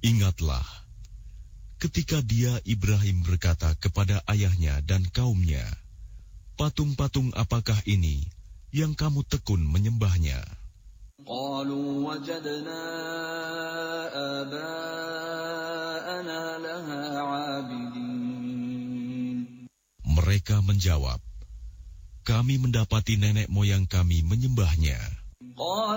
Ingatlah, ketika dia Ibrahim berkata kepada ayahnya dan kaumnya, patung-patung apakah ini yang kamu tekun menyembahnya? قالوا وجدنا آباءنا لها عابدين. Mereka menjawab, kami mendapati nenek moyang kami menyembahnya.